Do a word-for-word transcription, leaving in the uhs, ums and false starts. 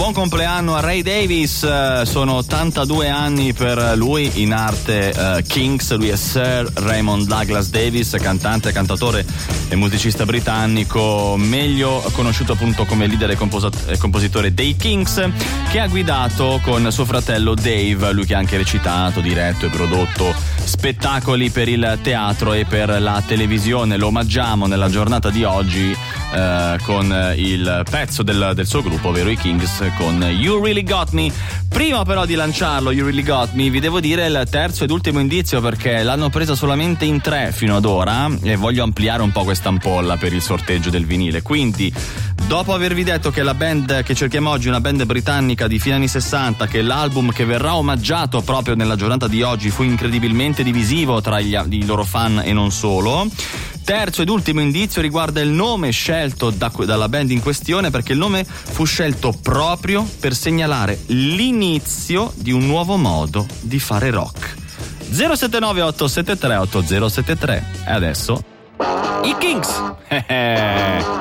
buon compleanno a Ray Davies, uh, sono ottantadue anni per lui, in arte uh, Kings. Lui è Sir Raymond Douglas Davies, cantante, cantatore e musicista britannico, meglio conosciuto appunto come leader e composa- compositore dei Kings, che ha guidato con suo fratello Dave, lui che ha anche recitato, diretto e prodotto spettacoli per il teatro e per la televisione. Lo omaggiamo nella giornata di oggi eh, con il pezzo del, del suo gruppo, ovvero i Kings, con You Really Got Me. Prima però di lanciarlo, You Really Got Me, vi devo dire il terzo ed ultimo indizio, perché l'hanno presa solamente in tre fino ad ora e voglio ampliare un po' questa ampolla per il sorteggio del vinile. Quindi, dopo avervi detto che la band che cerchiamo oggi è una band britannica di fine anni sessanta, che l'album che verrà omaggiato proprio nella giornata di oggi fu incredibilmente divisivo tra gli, i loro fan e non solo, terzo ed ultimo indizio riguarda il nome scelto da, dalla band in questione, perché il nome fu scelto proprio per segnalare l'inizio di un nuovo modo di fare rock. zero sette nove otto sette tre otto zero sette tre. E adesso i Kings.